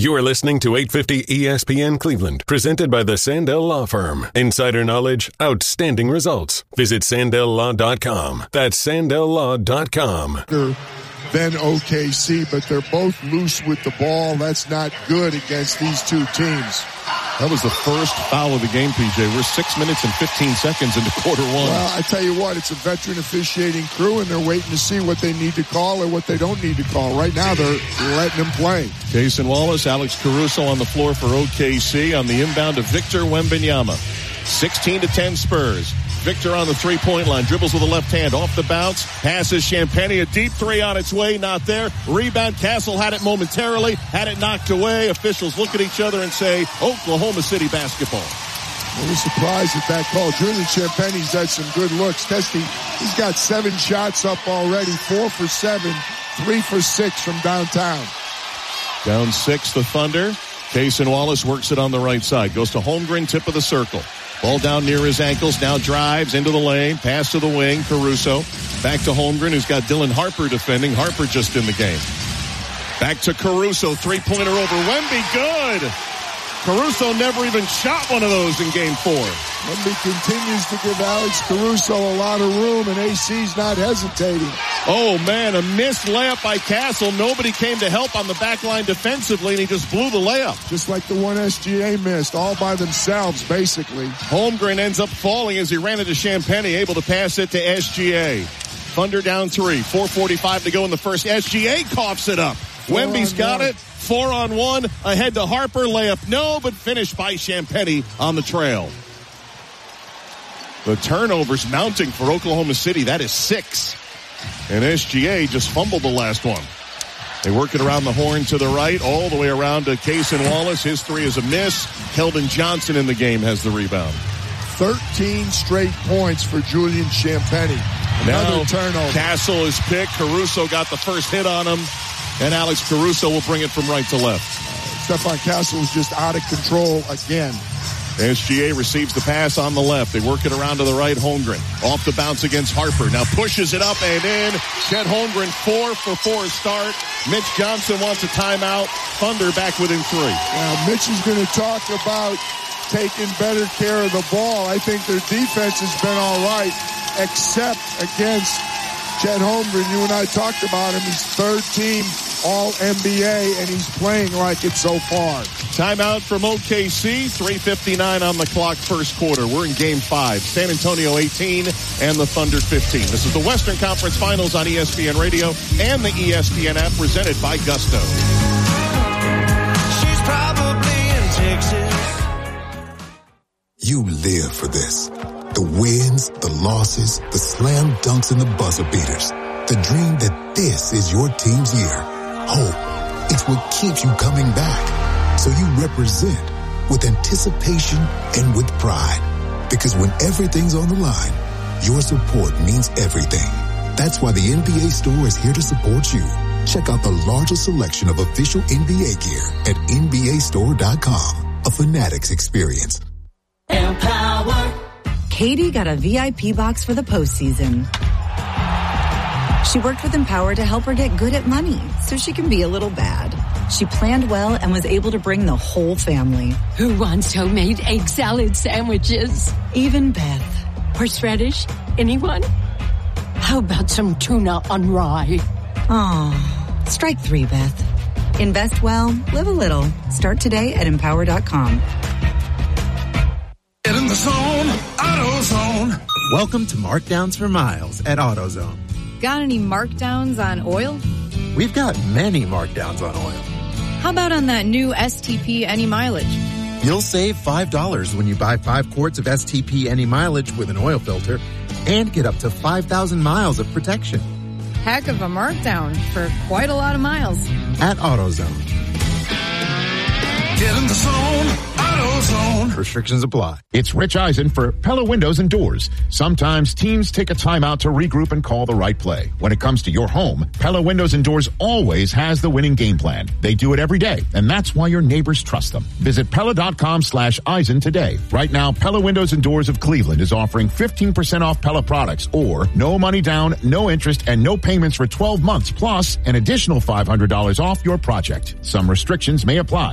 You are listening to 850 ESPN Cleveland, presented by the Sandell Law Firm. Insider knowledge, outstanding results. Visit SandellLaw.com. That's SandellLaw.com. Than OKC, but they're both loose with the ball. That's not good against these two teams. That was the first foul of the game, PJ. We're 6 minutes and 15 seconds into quarter one. Well, I tell you what, it's a veteran officiating crew, and they're waiting to see what they need to call or what they don't need to call. Right now, they're letting them play. Cason Wallace, Alex Caruso on the floor for OKC on the inbound of Victor Wembanyama. 16-10 Spurs. Victor on the three-point line, dribbles with the left hand, off the bounce, passes Champagnie, a deep three on its way, not there. Rebound, Castle had it momentarily, had it knocked away. Officials look at each other and say, Oklahoma City basketball. I was surprised at that call. Julian Champagnie's had some good looks. Testy, he's got 7 shots up already, 4 for 7, 3 for 6 from downtown. Down 6, the Thunder. Cason Wallace works it on the right side, goes to Holmgren, tip of the circle. Ball down near his ankles, now drives into the lane, pass to the wing, Caruso. Back to Holmgren, who's got Dylan Harper defending. Harper just in the game. Back to Caruso, three-pointer over Wemby, good! Caruso never even shot one of those in game 4. Wemby continues to give Alex Caruso a lot of room, and AC's not hesitating. Oh, man, a missed layup by Castle. Nobody came to help on the back line defensively, and he just blew the layup. Just like the one SGA missed, all by themselves, basically. Holmgren ends up falling as he ran into Champagnie, able to pass it to SGA. Thunder down 3, 4:45 to go in the first. SGA coughs it up. Wemby's got it. 4-on-1, ahead to Harper, layup no, but finished by Champagnie on the trail. The turnovers mounting for Oklahoma City, that is 6. And SGA just fumbled the last one. They work it around the horn to the right, all the way around to Cason Wallace. His three is a miss. Keldon Johnson in the game has the rebound. 13 straight points for Julian Champagnie. Another turnover. Castle is picked. Caruso got the first hit on him. And Alex Caruso will bring it from right to left. Stephon Castle is just out of control again. SGA receives the pass on the left. They work it around to the right. Holmgren off the bounce against Harper. Now pushes it up and in. Chet Holmgren 4 for 4 start. Mitch Johnson wants a timeout. Thunder back within 3. Now Mitch is going to talk about taking better care of the ball. I think their defense has been all right, except against Chet Holmgren. You and I talked about him. He's third team All-NBA, and he's playing like it so far. Timeout from OKC. 3:59 on the clock, first quarter. We're in game 5. San Antonio 18 and the Thunder 15. This is the Western Conference Finals on ESPN Radio and the ESPN app, presented by Gusto. She's probably in Texas. You live for this. The wins, the losses, the slam dunks, and the buzzer beaters. The dream that this is your team's year. Hope, it's what keeps you coming back. So you represent with anticipation and with pride. Because when everything's on the line, your support means everything. That's why the NBA Store is here to support you. Check out the largest selection of official NBA gear at NBAstore.com. A Fanatics experience. Empower. Katie got a VIP box for the postseason. She worked with Empower to help her get good at money so she can be a little bad. She planned well and was able to bring the whole family. Who wants homemade egg salad sandwiches? Even Beth. Horseradish? Anyone? How about some tuna on rye? Aw, strike 3, Beth. Invest well, live a little. Start today at Empower.com. Get in the zone, AutoZone. Welcome to Markdowns for Miles at AutoZone. Got any markdowns on oil? We've got many markdowns on oil. How about on that new STP Any Mileage? You'll save $5 when you buy 5 quarts of STP Any Mileage with an oil filter and get up to 5,000 miles of protection. Heck of a markdown for quite a lot of miles. At AutoZone. Get in the zone, AutoZone. Restrictions apply. It's Rich Eisen for Pella Windows and Doors. Sometimes teams take a timeout to regroup and call the right play. When it comes to your home, Pella Windows and Doors always has the winning game plan. They do it every day, and that's why your neighbors trust them. Visit Pella.com/Eisen today. Right now, Pella Windows and Doors of Cleveland is offering 15% off Pella products, or no money down, no interest, and no payments for 12 months, plus an additional $500 off your project. Some restrictions may apply.